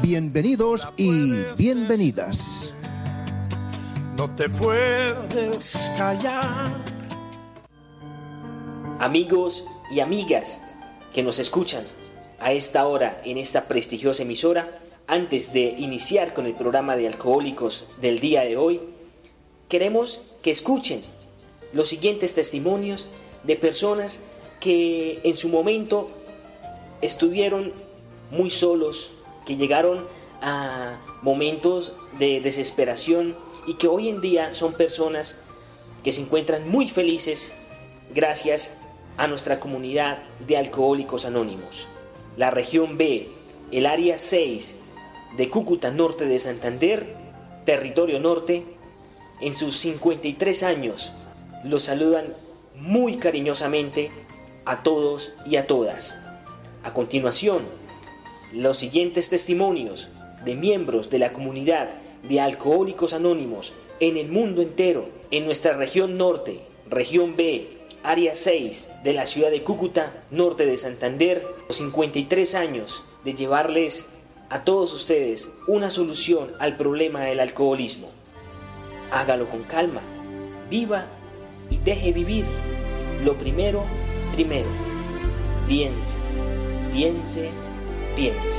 Bienvenidos y bienvenidas. No te puedes callar. Amigos y amigas que nos escuchan a esta hora en esta prestigiosa emisora, antes de iniciar con el programa de alcohólicos del día de hoy, queremos que escuchen los siguientes testimonios de personas que en su momento estuvieron muy solos, que llegaron a momentos de desesperación y que hoy en día son personas que se encuentran muy felices gracias a nuestra comunidad de Alcohólicos Anónimos. La región B, el área 6 de Cúcuta Norte de Santander, territorio norte, en sus 53 años, los saludan muy cariñosamente a todos y a todas. A continuación, los siguientes testimonios de miembros de la comunidad de Alcohólicos Anónimos en el mundo entero, en nuestra región norte, región B, área 6 de la ciudad de Cúcuta, norte de Santander, los 53 años de llevarles a todos ustedes una solución al problema del alcoholismo. Hágalo con calma, viva y deje vivir. Lo primero, primero. Piense, piense, piense.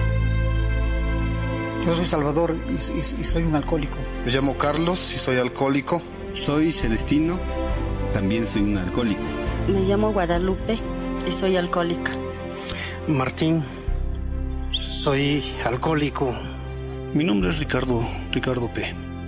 Yo soy Salvador y soy un alcohólico. Me llamo Carlos y soy alcohólico. Soy Celestino, también soy un alcohólico. Me llamo Guadalupe y soy alcohólica. Martín, soy alcohólico. Mi nombre es Ricardo P.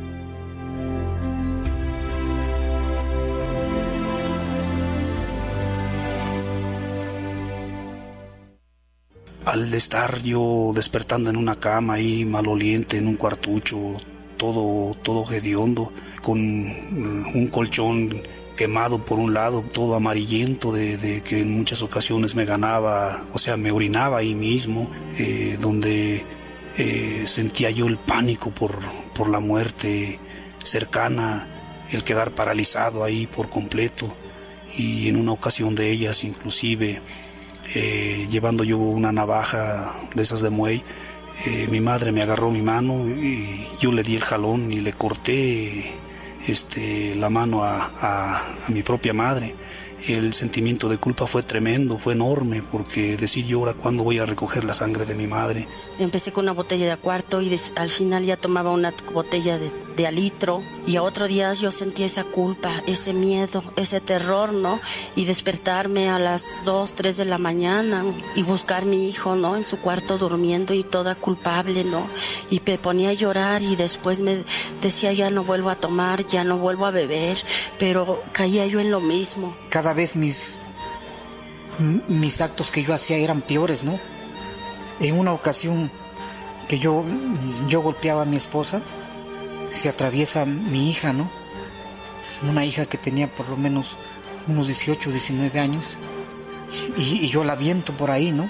Al estar yo despertando en una cama ahí maloliente, en un cuartucho, todo hediondo, con un colchón quemado por un lado, todo amarillento de que en muchas ocasiones me ganaba, o sea, me orinaba ahí mismo, donde sentía yo el pánico por la muerte cercana, el quedar paralizado ahí por completo, y en una ocasión de ellas inclusive, llevando yo una navaja de esas de muey, mi madre me agarró mi mano y yo le di el jalón y le corté la mano a mi propia madre. El sentimiento de culpa fue tremendo, fue enorme, porque decir yo ahora cuándo voy a recoger la sangre de mi madre. Empecé con una botella de a cuarto y al final ya tomaba una botella de a litro, y a otro día yo sentía esa culpa, ese miedo, ese terror, ¿no? Y despertarme a las 2, 3 de la mañana y buscar a mi hijo, ¿no? En su cuarto durmiendo y toda culpable, ¿no? Y me ponía a llorar y después me decía ya no vuelvo a tomar, ya no vuelvo a beber, pero caía yo en lo mismo. Cada vez mis actos que yo hacía eran peores, ¿no? En una ocasión que yo golpeaba a mi esposa, se atraviesa mi hija, ¿no? Una hija que tenía por lo menos unos 18, 19 años, y yo la aviento por ahí, ¿no?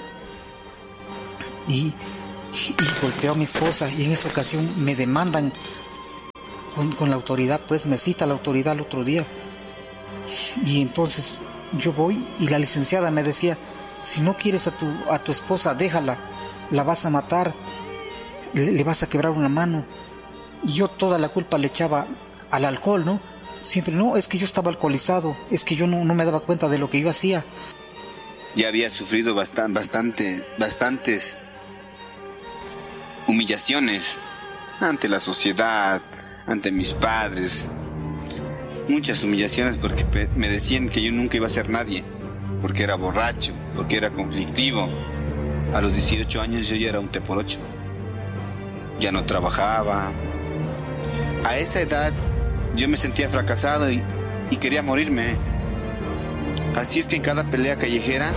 Y golpeo a mi esposa, y en esa ocasión me demandan con la autoridad, pues me cita la autoridad el otro día. Y entonces yo voy y la licenciada me decía, si no quieres a tu esposa, déjala, la vas a matar, le vas a quebrar una mano. Y yo toda la culpa le echaba al alcohol, ¿no? Siempre, no, es que yo estaba alcoholizado, es que yo no me daba cuenta de lo que yo hacía. Ya había sufrido bastantes humillaciones ante la sociedad, ante mis padres. Muchas humillaciones porque me decían que yo nunca iba a ser nadie, porque era borracho, porque era conflictivo. A los 18 años yo ya era un T por 8. Ya no trabajaba. A esa edad yo me sentía fracasado y quería morirme. Así es que en cada pelea callejera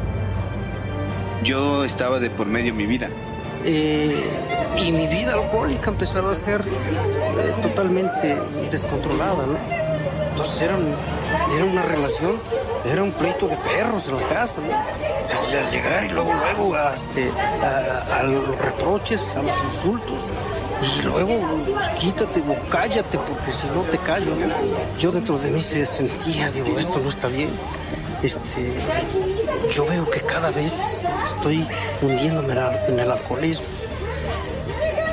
yo estaba de por medio mi vida. Y mi vida alcohólica empezaba a ser totalmente descontrolada, ¿no? Entonces era una relación, era un pleito de perros en la casa, ¿no? Al llegar y luego a los reproches, a los insultos, y luego pues, quítate o cállate porque si no te callo, ¿no? Yo dentro de mí se sentía, digo, esto no está bien. Yo veo que cada vez estoy hundiéndome en el alcoholismo.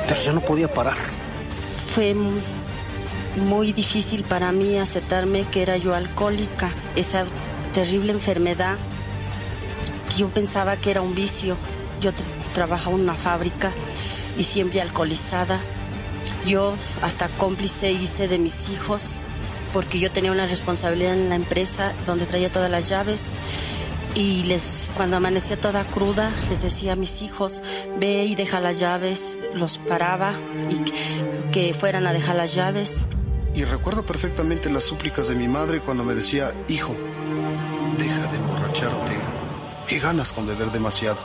pero yo no podía parar. Fue muy difícil para mí aceptarme que era yo alcohólica, esa terrible enfermedad que yo pensaba que era un vicio. Yo trabajaba en una fábrica y siempre alcoholizada. Yo hasta cómplice hice de mis hijos porque yo tenía una responsabilidad en la empresa donde traía todas las llaves y cuando amanecía toda cruda les decía a mis hijos, ve y deja las llaves, los paraba y que fueran a dejar las llaves. Y recuerdo perfectamente las súplicas de mi madre cuando me decía, hijo, deja de emborracharte, qué ganas con beber demasiado.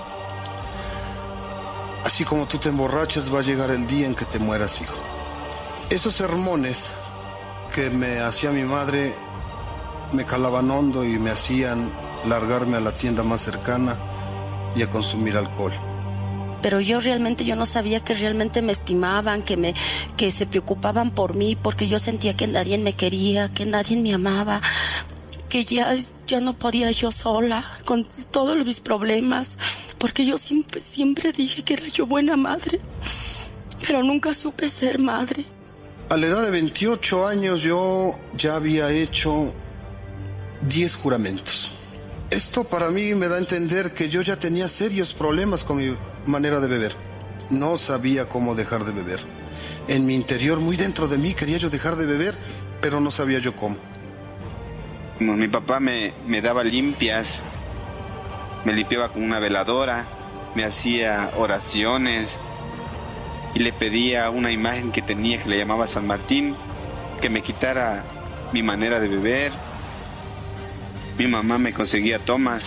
Así como tú te emborrachas va a llegar el día en que te mueras, hijo. Esos sermones que me hacía mi madre me calaban hondo y me hacían largarme a la tienda más cercana y a consumir alcohol. Pero yo no sabía que realmente me estimaban, que se preocupaban por mí, porque yo sentía que nadie me quería, que nadie me amaba, que ya no podía yo sola con todos mis problemas, porque yo siempre dije que era yo buena madre, pero nunca supe ser madre. A la edad de 28 años yo ya había hecho 10 juramentos. Esto para mí me da a entender que yo ya tenía serios problemas con mi manera de beber. No sabía cómo dejar de beber. En mi interior, muy dentro de mí, quería yo dejar de beber, pero no sabía yo cómo. Mi papá me daba limpias, me limpiaba con una veladora, me hacía oraciones y le pedía una imagen que tenía que le llamaba San Martín, que me quitara mi manera de beber. Mi mamá me conseguía tomas,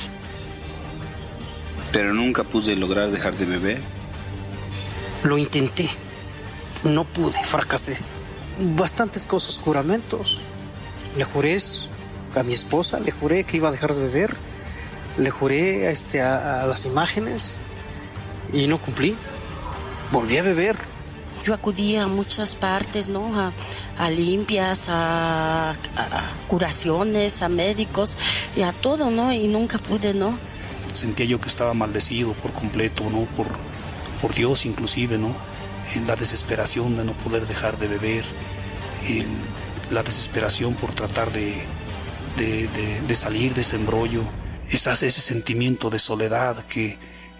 pero nunca pude lograr dejar de beber. Lo intenté, no pude, fracasé. Bastantes cosas, juramentos. Le juré a mi esposa, le juré que iba a dejar de beber, le juré a las imágenes y no cumplí. Volví a beber. Yo acudía a muchas partes, ¿no? A limpias, a curaciones, a médicos y a todo, ¿no? Y nunca pude, ¿no? Sentía yo que estaba maldecido por completo, ¿no? Por Dios inclusive, ¿no? La desesperación de no poder dejar de beber, la desesperación por tratar de salir de ese embrollo, ese sentimiento de soledad que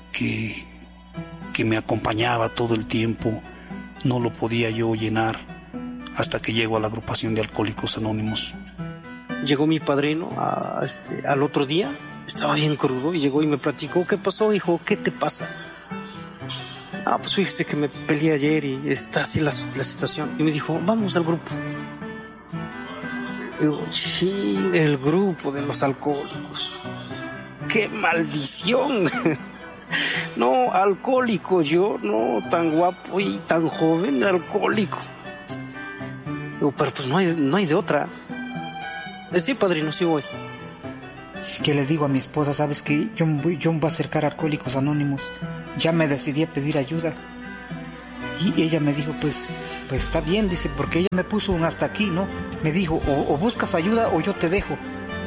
me acompañaba todo el tiempo. No lo podía yo llenar hasta que llego a la agrupación de Alcohólicos Anónimos. Llegó mi padrino al otro día, estaba bien crudo y llegó y me platicó, ¿qué pasó, hijo? ¿Qué te pasa? Pues fíjese que me peleé ayer y está así la situación. Y me dijo, vamos al grupo. Digo, sí, el grupo de los alcohólicos. ¡Qué maldición! No, alcohólico yo, no, tan guapo y tan joven, alcohólico. Digo, pero pues no hay de otra. Sí, padrino, sí voy. Que le digo a mi esposa, ¿sabes qué? Yo me voy a acercar a Alcohólicos Anónimos. Ya me decidí a pedir ayuda. Y ella me dijo, pues está bien, dice, porque ella me puso un hasta aquí, ¿no? Me dijo, o buscas ayuda o yo te dejo.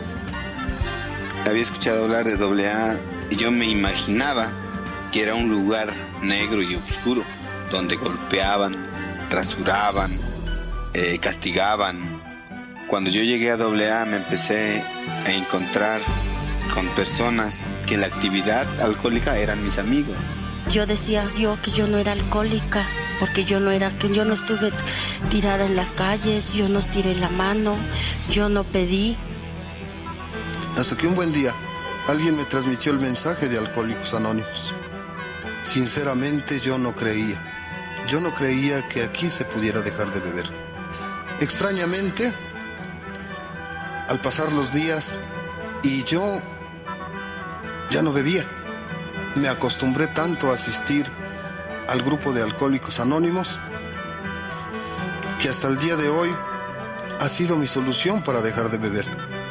Había escuchado hablar de AA y yo me imaginaba que era un lugar negro y oscuro, donde golpeaban, rasuraban, castigaban. Cuando yo llegué a AA me empecé a encontrar con personas que en la actividad alcohólica eran mis amigos. Yo decía que yo no era alcohólica, porque yo no estuve tirada en las calles, yo no estiré la mano, yo no pedí. Hasta que un buen día alguien me transmitió el mensaje de Alcohólicos Anónimos. Sinceramente yo no creía que aquí se pudiera dejar de beber. Extrañamente, al pasar los días y yo ya no bebía, me acostumbré tanto a asistir al grupo de Alcohólicos Anónimos que hasta el día de hoy ha sido mi solución para dejar de beber.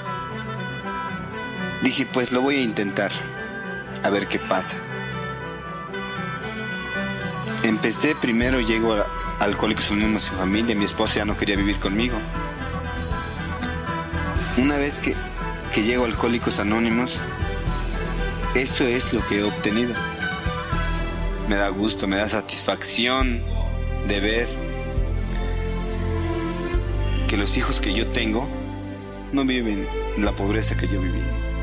Dije, pues lo voy a intentar, a ver qué pasa. Empecé primero, llego a Alcohólicos Anónimos en familia, mi esposa ya no quería vivir conmigo. Una vez que llego a Alcohólicos Anónimos, eso es lo que he obtenido. Me da gusto, me da satisfacción de ver que los hijos que yo tengo no viven la pobreza que yo viví.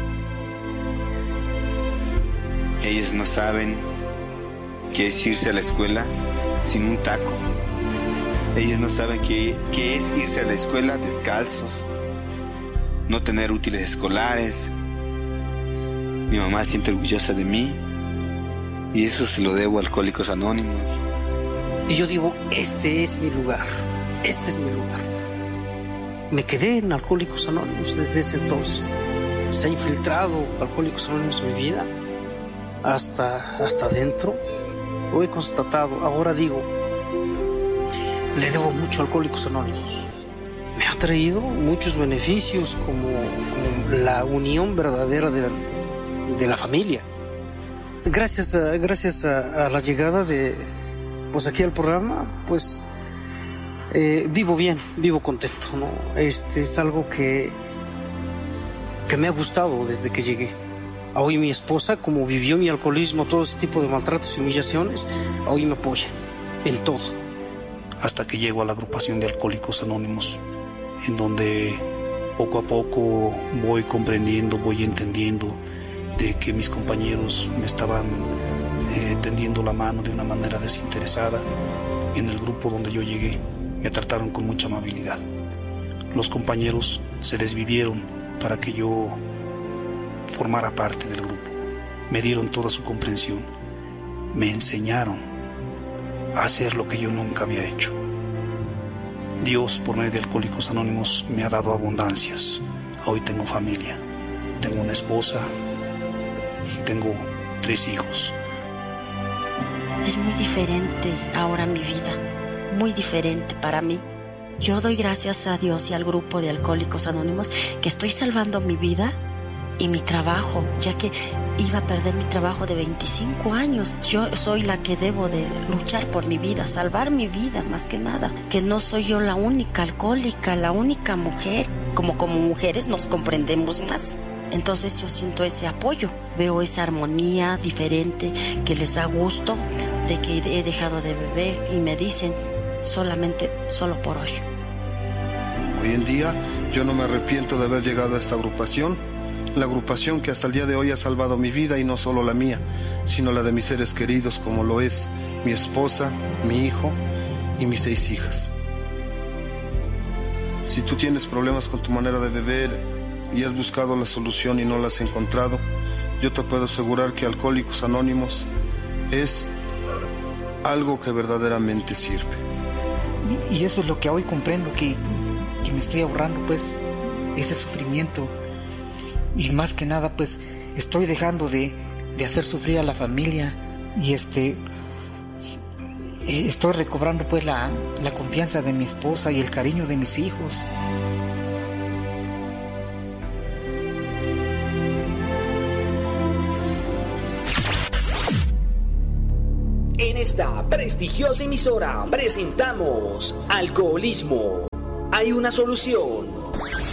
Ellos no saben qué es irse a la escuela sin un taco. Ellos no saben qué es irse a la escuela descalzos, no tener útiles escolares. Mi mamá se siente orgullosa de mí y eso se lo debo a Alcohólicos Anónimos. Y yo digo, este es mi lugar, este es mi lugar. Me quedé en Alcohólicos Anónimos desde ese entonces. Se ha infiltrado Alcohólicos Anónimos en mi vida hasta adentro. Lo he constatado, ahora digo, le debo mucho a Alcohólicos Anónimos. Me ha traído muchos beneficios como la unión verdadera de la familia. Gracias a la llegada de pues aquí al programa, pues vivo bien, vivo contento, ¿no? Es algo que me ha gustado desde que llegué. Hoy mi esposa, como vivió mi alcoholismo, todo ese tipo de maltratos y humillaciones, hoy me apoya en todo. Hasta que llego a la agrupación de Alcohólicos Anónimos, en donde poco a poco voy comprendiendo, voy entendiendo de que mis compañeros me estaban tendiendo la mano de una manera desinteresada. En el grupo donde yo llegué me trataron con mucha amabilidad. Los compañeros se desvivieron para que yo formara parte del grupo. Me dieron toda su comprensión. Me enseñaron a hacer lo que yo nunca había hecho. Dios, por medio de Alcohólicos Anónimos, me ha dado abundancias. Hoy tengo familia, tengo una esposa y tengo 3 hijos. Es muy diferente ahora mi vida, muy diferente para mí. Yo doy gracias a Dios y al grupo de Alcohólicos Anónimos que estoy salvando mi vida y mi trabajo, ya que iba a perder mi trabajo de 25 años. Yo soy la que debo de luchar por mi vida, salvar mi vida más que nada. Que no soy yo la única alcohólica, la única mujer. Como mujeres nos comprendemos más. Entonces yo siento ese apoyo, veo esa armonía diferente que les da gusto de que he dejado de beber y me dicen solo por hoy. Hoy en día yo no me arrepiento de haber llegado a esta agrupación, la agrupación que hasta el día de hoy ha salvado mi vida y no solo la mía, sino la de mis seres queridos como lo es mi esposa, mi hijo y mis 6 hijas. Si tú tienes problemas con tu manera de beber y has buscado la solución y no la has encontrado, yo te puedo asegurar que Alcohólicos Anónimos es algo que verdaderamente sirve. Y eso es lo que hoy comprendo, que me estoy ahorrando pues ese sufrimiento, y más que nada pues estoy dejando de hacer sufrir a la familia y estoy recobrando pues la confianza de mi esposa y el cariño de mis hijos. En esta prestigiosa emisora presentamos Alcoholismo. Hay una solución.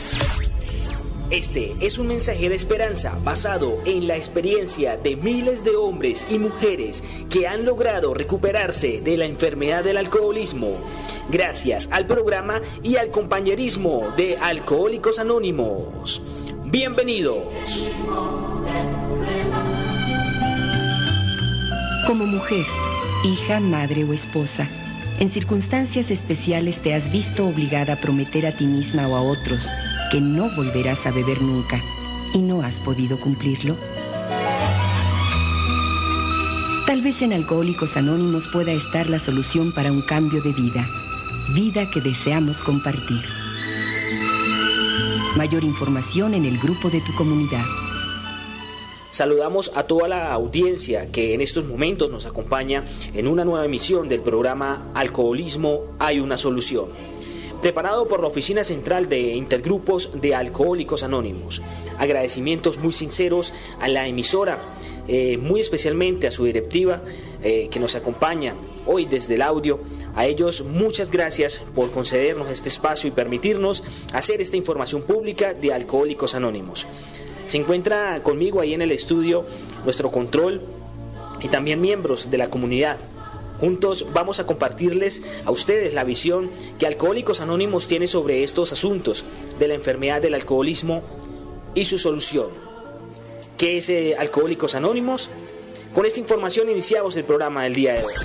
Este es un mensaje de esperanza basado en la experiencia de miles de hombres y mujeres que han logrado recuperarse de la enfermedad del alcoholismo gracias al programa y al compañerismo de Alcohólicos Anónimos. Bienvenidos. Como mujer, hija, madre o esposa, en circunstancias especiales te has visto obligada a prometer a ti misma o a otros que no volverás a beber nunca y no has podido cumplirlo. Tal vez en Alcohólicos Anónimos pueda estar la solución para un cambio de vida que deseamos compartir. Mayor información en el grupo de tu comunidad. Saludamos a toda la audiencia que en estos momentos nos acompaña en una nueva emisión del programa Alcoholismo Hay una Solución, preparado por la Oficina Central de Intergrupos de Alcohólicos Anónimos. Agradecimientos muy sinceros a la emisora, muy especialmente a su directiva que nos acompaña hoy desde el audio. A ellos muchas gracias por concedernos este espacio y permitirnos hacer esta información pública de Alcohólicos Anónimos. Se encuentra conmigo ahí en el estudio nuestro control y también miembros de la comunidad. Juntos vamos a compartirles a ustedes la visión que Alcohólicos Anónimos tiene sobre estos asuntos de la enfermedad del alcoholismo y su solución. ¿Qué es Alcohólicos Anónimos? Con esta información iniciamos el programa del día de hoy.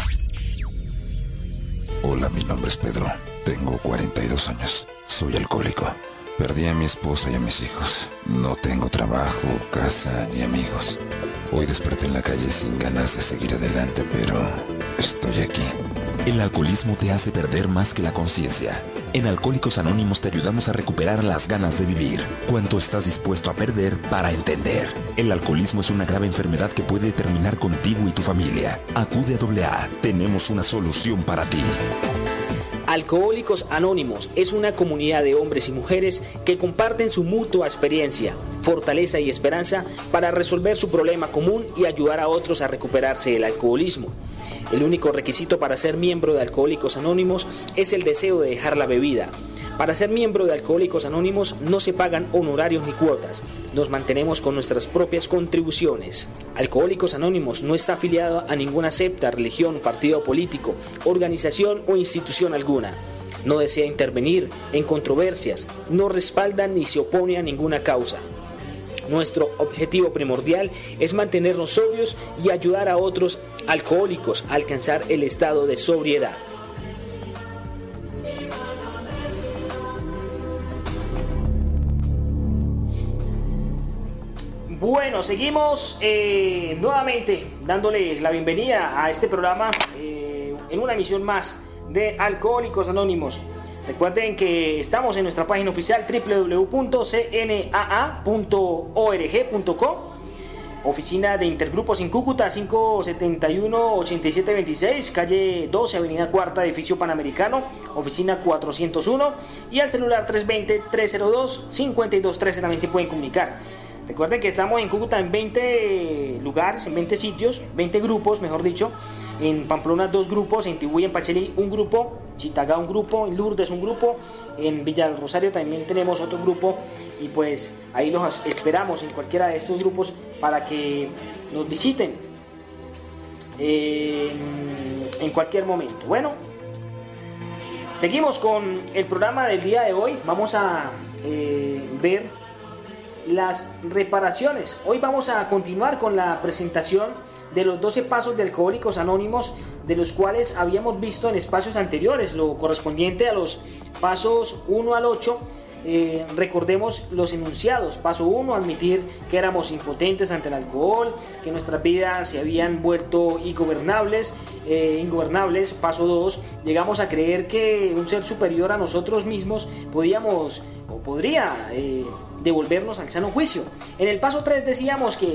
Hola, mi nombre es Pedro. Tengo 42 años. Soy alcohólico. Perdí a mi esposa y a mis hijos. No tengo trabajo, casa ni amigos. Hoy desperté en la calle sin ganas de seguir adelante, pero estoy aquí. El alcoholismo te hace perder más que la conciencia. En Alcohólicos Anónimos te ayudamos a recuperar las ganas de vivir. ¿Cuánto estás dispuesto a perder para entender? El alcoholismo es una grave enfermedad que puede terminar contigo y tu familia. Acude a AA. Tenemos una solución para ti. Alcohólicos Anónimos es una comunidad de hombres y mujeres que comparten su mutua experiencia, fortaleza y esperanza para resolver su problema común y ayudar a otros a recuperarse del alcoholismo. El único requisito para ser miembro de Alcohólicos Anónimos es el deseo de dejar la bebida. Para ser miembro de Alcohólicos Anónimos no se pagan honorarios ni cuotas. Nos mantenemos con nuestras propias contribuciones. Alcohólicos Anónimos no está afiliado a ninguna secta, religión, partido político, organización o institución alguna. No desea intervenir en controversias, no respalda ni se opone a ninguna causa. Nuestro objetivo primordial es mantenernos sobrios y ayudar a otros alcohólicos a alcanzar el estado de sobriedad. Bueno, seguimos nuevamente dándoles la bienvenida a este programa en una emisión más de Alcohólicos Anónimos. Recuerden que estamos en nuestra página oficial www.cnaa.org.co, oficina de Intergrupos en Cúcuta, 571-8726, calle 12, avenida Cuarta, edificio Panamericano, oficina 401, y al celular 320-302-5213 también se pueden comunicar. Recuerden que estamos en Cúcuta en 20 lugares, en 20 sitios, 20 grupos, mejor dicho. En Pamplona 2 grupos, en Tibú y en Pachelí 1 grupo, Chitagá 1 grupo, en Lourdes 1 grupo, en Villa del Rosario también tenemos otro grupo, y pues ahí los esperamos en cualquiera de estos grupos para que nos visiten en cualquier momento. Bueno, seguimos con el programa del día de hoy. Vamos a ver las reparaciones. Hoy vamos a continuar con la presentación de los 12 pasos de Alcohólicos Anónimos, de los cuales habíamos visto en espacios anteriores, lo correspondiente a los pasos 1 al 8. Recordemos los enunciados. Paso 1, admitir que éramos impotentes ante el alcohol, que nuestras vidas se habían vuelto ingobernables. Paso 2, llegamos a creer que un ser superior a nosotros mismos podría devolvernos al sano juicio. En el paso 3 decíamos que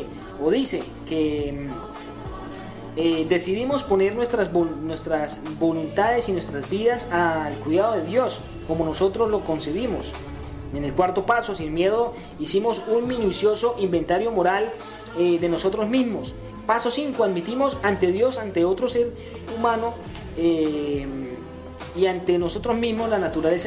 decidimos poner nuestras voluntades y nuestras vidas al cuidado de Dios, como nosotros lo concebimos. En el cuarto paso, sin miedo, hicimos un minucioso inventario moral de nosotros mismos. Paso 5, admitimos ante Dios, ante otro ser humano y ante nosotros mismos la naturaleza